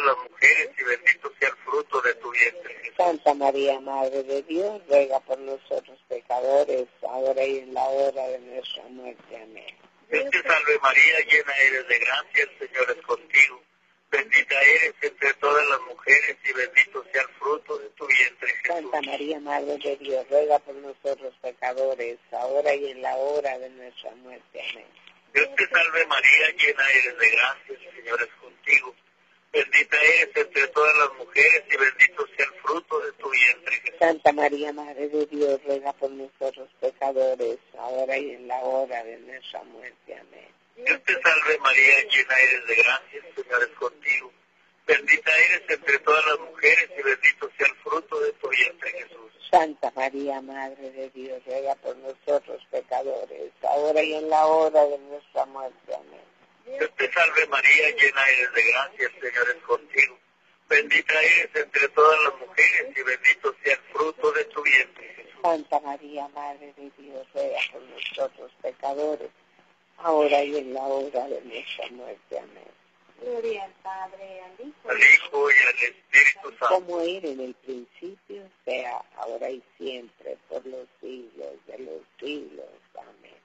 las mujeres y bendito sea el fruto de tu vientre, Jesús. Santa María, Madre de Dios, ruega por nosotros pecadores, ahora y en la hora de nuestra muerte. Amén. Dios te salve María, llena eres de gracia, el Señor es contigo. Bendita eres entre todas las mujeres y bendito sea el fruto de tu vientre, Jesús. Santa María, Madre de Dios, ruega por nosotros pecadores, ahora y en la hora de nuestra muerte. Amén. Dios te salve María, llena eres de gracia, el Señor es contigo. Bendita eres entre todas las mujeres y bendito sea el fruto de tu vientre, Jesús. Santa María, Madre de Dios, ruega por nosotros pecadores, ahora y en la hora de nuestra muerte. Amén. Dios te salve María, llena eres de gracia, el Señor es contigo. Bendita eres entre todas las mujeres y bendito sea el fruto de tu vientre, Jesús. Santa María, Madre de Dios, ruega por nosotros pecadores, ahora y en la hora de nuestra muerte. Amén. Dios te salve María, llena eres de gracia, el Señor es contigo. Bendita eres entre todas las mujeres y bendito sea el fruto de tu vientre, Jesús. Santa María, Madre de Dios, ruega por nosotros pecadores, ahora y en la hora de nuestra muerte. Amén. Gloria al Padre, al Hijo, Al Hijo y al Espíritu Santo. Como era en el principio, sea ahora y siempre, por los siglos de los siglos. Amén.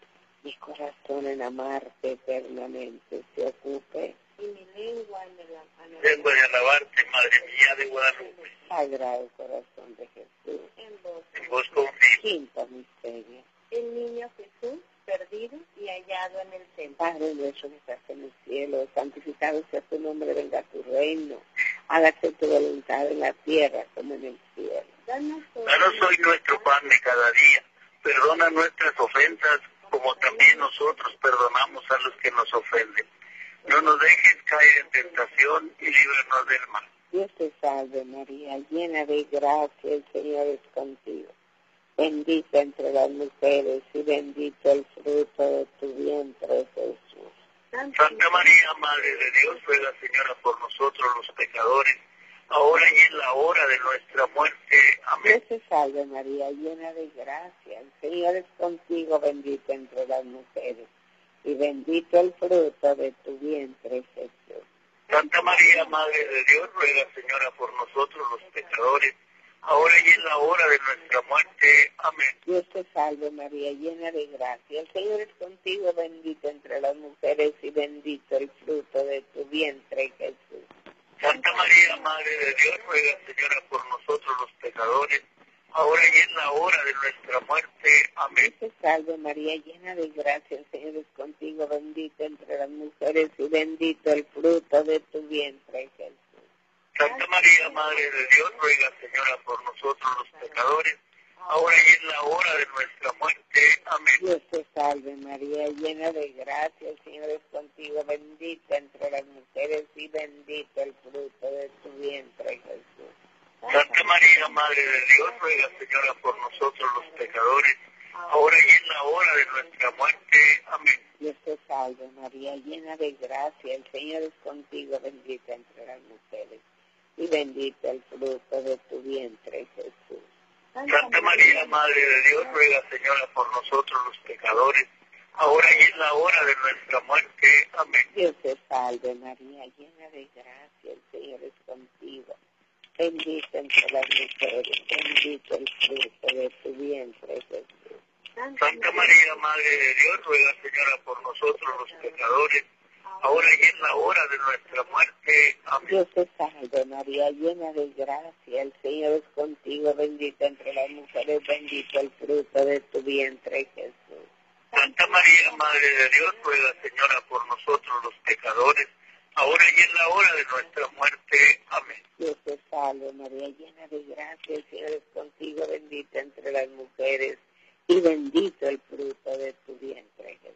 Mi corazón en amarte eternamente se ocupe. y mi lengua en el alfabeto. Vengo de alabarte, Madre mía de Guadalupe. Sagrado corazón de Jesús. En vos confío. Quinto misterio. El niño Jesús, perdido y hallado en el templo. Padre nuestro que estás en el cielo, santificado sea tu nombre, venga tu reino. Hágase tu voluntad en la tierra como en el cielo. Danos Hoy nuestro pan de cada día. Perdona nuestras ofensas, como también nosotros perdonamos a los que nos ofenden. No nos dejes caer en tentación y líbranos del mal. Dios te salve María, llena de gracia, el Señor es contigo. Bendita entre las mujeres y bendito el fruto de tu vientre, Jesús. Santa María, Madre de Dios, ruega, Señora, por nosotros los pecadores, ahora y en la hora de nuestra muerte. Amén. Dios te salve María, llena de gracia, el Señor es contigo, bendita entre las mujeres y bendito el fruto de tu vientre, Jesús. Santa María, Madre de Dios, ruega, Señora, por nosotros los pecadores, ahora y en la hora de nuestra muerte. Amén. Dios te salve María, llena de gracia, el Señor es contigo, bendita entre las mujeres y bendito el fruto de tu vientre, Jesús. Santa María, Madre de Dios, ruega, Señora, por nosotros los pecadores, ahora y en la hora de nuestra muerte. Amén. Dios te salve María, llena de gracia, el Señor es contigo, bendita entre las mujeres y bendito el fruto de tu vientre, Jesús. Santa María, Madre de Dios, ruega, Señora, por nosotros los pecadores, ahora y en la hora de nuestra muerte. Amén. Dios te salve María, llena de gracia, el Señor es contigo, bendita entre las mujeres y bendito el fruto de tu vientre, Jesús. Santa María, Madre de Dios, ruega, Señora, por nosotros los pecadores, ahora y en la hora de nuestra muerte. Amén. Dios te salve María, llena de gracia, el Señor es contigo, bendita entre las mujeres y bendito el fruto de tu vientre, Jesús. Santa María, Madre de Dios, ruega, Señora, por nosotros los pecadores, ahora y en la hora de nuestra muerte. Amén. Dios te salve María, llena de gracia, el Señor es contigo. Bendita entre las mujeres, bendito el fruto de tu vientre, Jesús. Santa María, Madre de Dios, ruega, Señora, por nosotros los pecadores, ahora y en la hora de nuestra muerte. Amén. Dios te salve María, llena de gracia, el Señor es contigo, bendita entre las mujeres, bendito el fruto de tu vientre, Jesús. Santa María, Madre de Dios, ruega, Señora, por nosotros los pecadores, ahora y en la hora de nuestra muerte. Amén. Dios te salve María, llena de gracia, el Señor es contigo, bendita entre las mujeres y bendito el fruto de tu vientre, Jesús.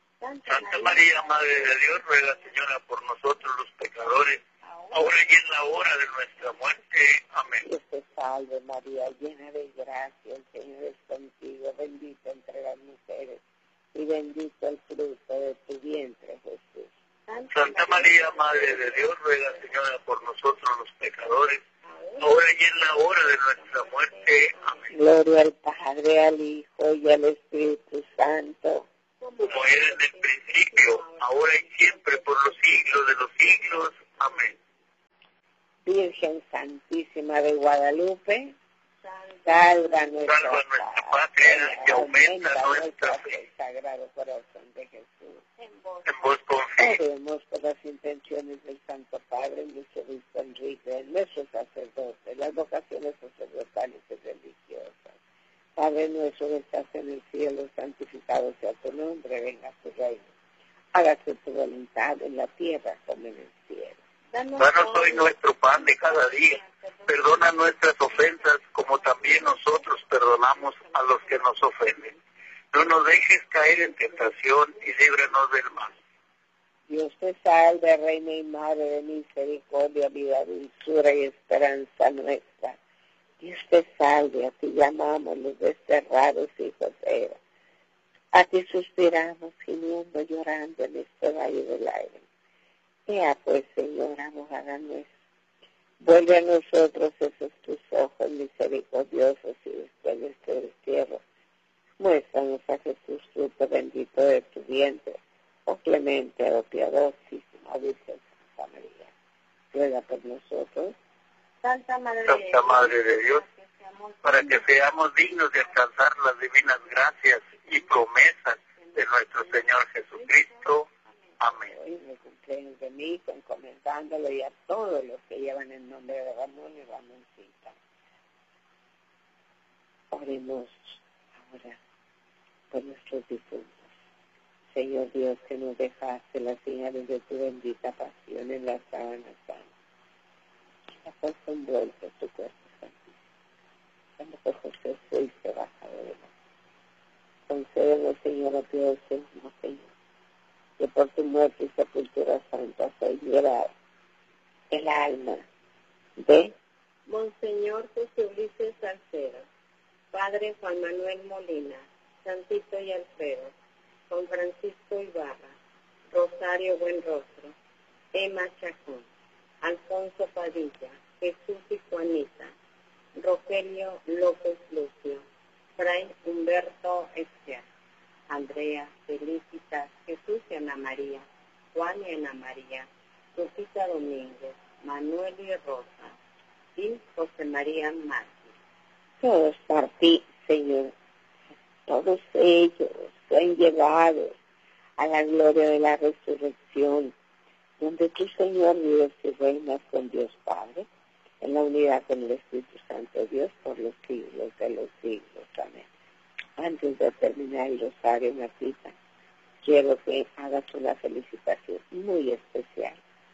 Santa María, Madre de Dios, ruega, Señora, por nosotros los pecadores, ahora y en la hora de nuestra muerte. Amén. Dios te salve María, llena de gracia, el Señor es contigo, bendita entre las mujeres y bendito el fruto de tu vientre, Jesús. Santa María, Madre de Dios, ruega, Señora, por nosotros los pecadores, ahora y en la hora de nuestra muerte. Amén. Gloria al Padre, al Hijo y al Espíritu Santo. Como era en el principio, ahora y siempre, por los siglos de los siglos. Amén. Virgen Santísima de Guadalupe, salva nuestra patria y aumenta nuestra fe. El Sagrado Corazón de Jesús. En vos En vos confío. Oremos por las intenciones del Santo Padre, nuestro obispo Enrique, nuestro sacerdote, las vocaciones sacerdotales y religiosas. Padre nuestro que estás en el cielo, santificado sea tu nombre, venga tu reino. Hágase tu voluntad en la tierra como en el cielo. Danos hoy nuestro pan de cada día. Perdona nuestras ofensas como también nosotros perdonamos a los que nos ofenden. No nos dejes caer en tentación y líbranos del mal. Dios te salve, Reina y Madre de misericordia, vida, dulzura y esperanza nuestra. Dios te salve, a ti llamamos los desterrados hijos de Eva. A ti suspiramos, gimiendo, llorando en este valle de lágrimas. Ea pues, Señor, abogada nuestra, vuelve a nosotros esos tus ojos misericordiosos y después de este destierro, muéstranos a Jesús, fruto bendito de tu vientre, oh clemente, oh piadosísima Virgen Santa María. Ruega por nosotros, Santa Madre de Dios, para que seamos dignos de alcanzar las divinas gracias y promesas de nuestro Señor Jesucristo. Amén. hoy me cumpleaños de mi hijo, encomendándolo y a todos los que llevan el nombre de Ramón y Ramoncita. Oremos ahora por nuestros difuntos. Señor Dios, que nos dejaste las señales de tu bendita pasión en la sábana santa. La puesto envuelto en tu cuerpo santísimo. Cuando por José fuiste bajado de la. Concédenos, Señor, a Dios, Señor, que por tu muerte y sepultura santa soy liberado el alma de Monseñor José Ulises Salcedo, Padre Juan Manuel Molina, Santito y Alfredo, Juan Francisco Ibarra, Rosario Buenrostro, Emma Chacón, Alfonso Padilla, Jesús y Juanita, Rogelio López Lucio, Fray Humberto Esquer, Andrea, Felicitas, Jesús y Ana María, Juan y Ana María, Lupita Domínguez, Manuel y Rosa, y José María Mártir. todos por ti, Señor. Todos ellos son llevados a la gloria de la resurrección, donde tu Señor vives y reinas con Dios Padre, en la unidad con el Espíritu Santo de Dios por los siglos de los siglos. Amén. Antes de terminar el rosario, Martita, quiero que hagas una felicitación muy especial.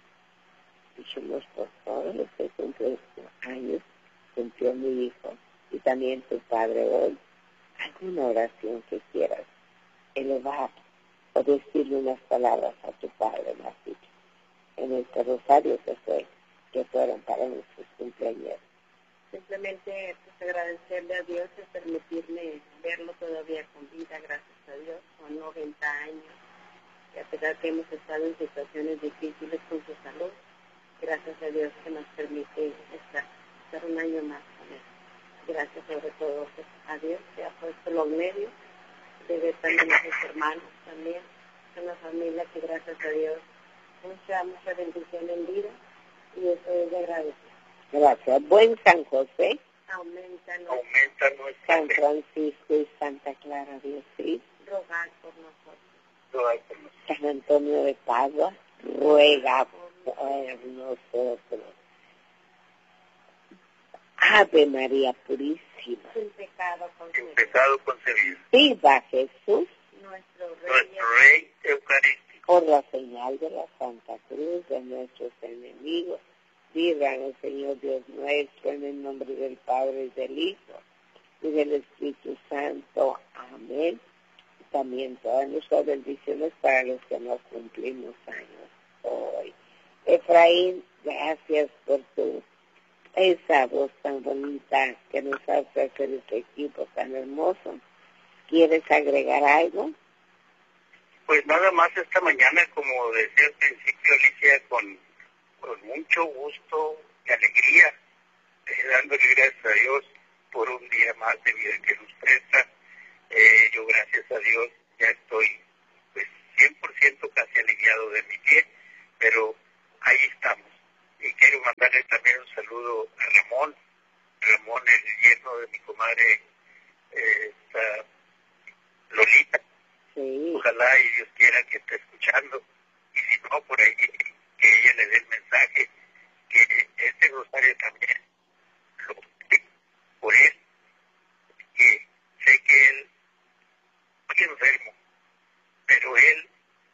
Dijimos por todos los que cumplen años, cumplió mi hijo y también tu padre hoy. Alguna oración que quieras elevar o decirle unas palabras a tu padre, Martita, en este rosario que fueron para nuestros cumpleaños. Simplemente pues, agradecerle a Dios y permitirme verlo todavía con vida, gracias a Dios, con 90 años. Y a pesar que hemos estado en situaciones difíciles con su salud, gracias a Dios que nos permite estar un año más con él. Gracias sobre todo pues, a Dios que ha puesto los medios de ver también a sus hermanos también. Es una familia que gracias a Dios mucha bendición en vida y eso es de agradecer. Gracias. Buen San José, Aumenta nuestra San fe. Francisco y Santa Clara de Asís, rogar por nosotros. Ruega por nosotros. San Antonio de Padua, ruega por nosotros. Ave María Purísima, Sin pecado Sin concebido. pecado concebido. viva Jesús, Nuestro Rey, Nuestro Rey Eucarístico. por la señal de la Santa Cruz de nuestros enemigos. Líbranos, Señor Dios nuestro, en el nombre del Padre y del Hijo y del Espíritu Santo. Amén. Y también todas nuestras bendiciones para los que no cumplimos años hoy. Efraín, gracias por esa voz tan bonita que nos hace hacer este equipo tan hermoso. ¿Quieres agregar algo? Pues nada más esta mañana, como decía al principio, Alicia, con mucho gusto y alegría, dándole gracias a Dios por un día más de vida que nos presta. Yo gracias a Dios ya estoy pues 100% casi aliviado de mi pie, pero ahí estamos. Y quiero mandarle también un saludo a Ramón. Ramón es el yerno de mi comadre Lolita. Sí. Ojalá y Dios quiera que esté escuchando. Y si no, por ahí, que ella le dé el mensaje, que este rosario también lo pido por él, que sé que él muy enfermo, pero él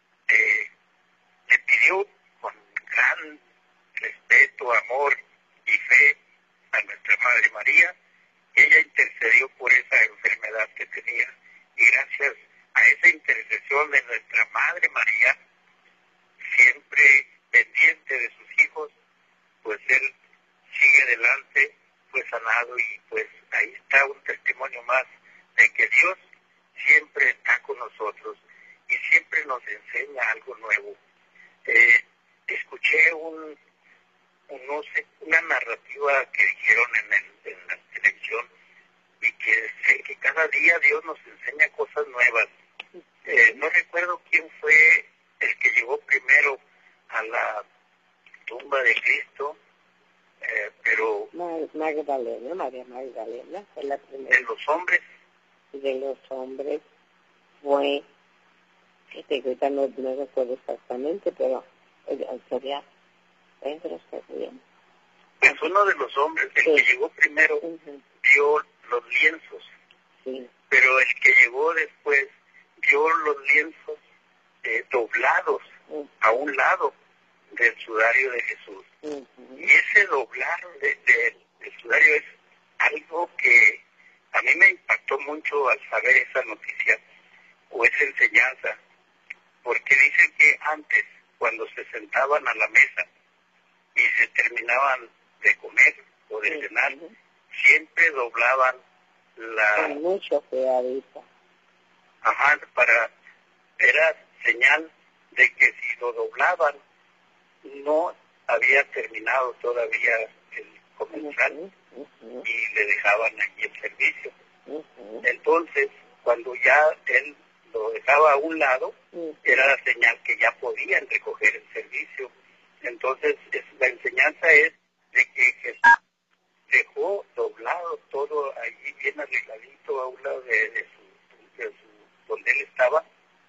le pidió con gran respeto, amor y fe a nuestra Madre María. Ella intercedió por esa enfermedad que tenía, y gracias a esa intercesión de nuestra Madre María, siempre pendiente de sus hijos, pues él sigue adelante, fue sanado, y pues ahí está un testimonio más de que Dios siempre está con nosotros y siempre nos enseña algo nuevo. Escuché no sé, una narrativa que dijeron en la televisión, y que sé que cada día Dios nos enseña cosas nuevas. No recuerdo quién fue el que llegó primero a la tumba de Cristo, pero Magdalena, María Magdalena fue la primera. de los hombres. De los hombres fue, fíjate que ahorita no recuerdo exactamente, pero sería Pedro, sería. Pues uno de los hombres, el Sí. que llegó primero, vio los lienzos, Sí. pero el que llegó después vio los lienzos doblados a un lado del sudario de Jesús. Y ese doblar del sudario es algo que a mí me impactó mucho al saber esa noticia, o esa enseñanza, porque dicen que antes, cuando se sentaban a la mesa y se terminaban de comer o de cenar, siempre doblaban Con mucho cuidadito. era señal de que si lo doblaban, no había terminado todavía el comensal, y le dejaban allí el servicio. Entonces, cuando ya él lo dejaba a un lado, era la señal que ya podían recoger el servicio. Entonces, la enseñanza es de que Jesús dejó doblado todo allí bien arregladito a un lado de donde él estaba,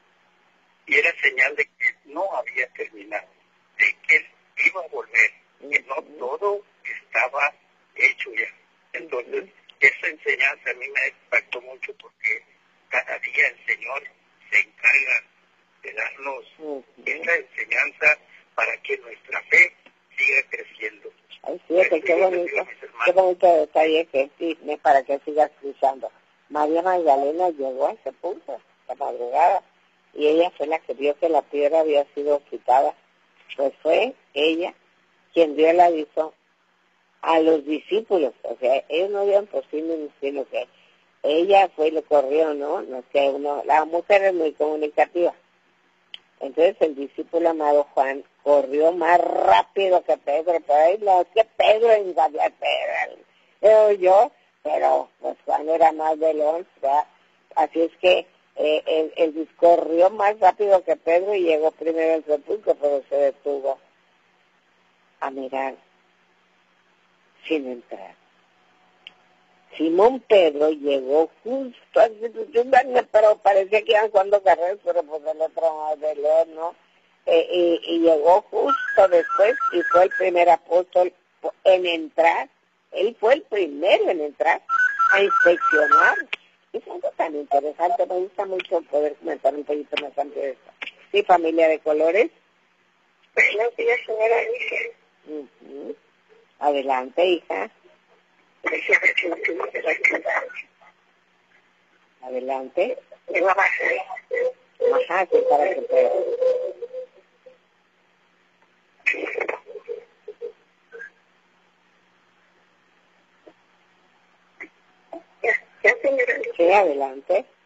y era señal de que no había terminado, de que él iba a volver, que no todo estaba hecho ya. Entonces, esa enseñanza a mí me impactó mucho, porque cada día el Señor se encarga de darnos esa enseñanza para que nuestra fe siga creciendo. Ay, fíjate, qué bonito detalle que es para que sigas escuchando. María Magdalena llegó a ese punto, la madrugada, y ella fue la que vio que la piedra había sido quitada. Pues fue ella quien dio el aviso a los discípulos. O sea, ellos no vieron por sí mismos, sino que ella fue y le corrió, ¿no? No sé, la mujer es muy comunicativa. Entonces el discípulo amado Juan corrió más rápido que Pedro, pero ahí no, que Pedro invadió a Pedro, yo, pero pues Juan era más veloz, ¿verdad? Así es que él corrió más rápido que Pedro y llegó primero al sepulcro, pero se detuvo a mirar sin entrar. Simón Pedro llegó justo así, pero parecía que iban jugando carreras, pero pues el otro más veloz, ¿no? Y llegó justo después y fue el primer apóstol en entrar. Él fue el primero en entrar a inspeccionar. Es algo tan interesante, me gusta mucho poder comentar un poquito más amplio de esto. Sí, familia de colores. Buenos días, señora Alicia. Adelante, hija. Adelante. Ajá, sí, para que pueda. Ya, señora. Sí, adelante.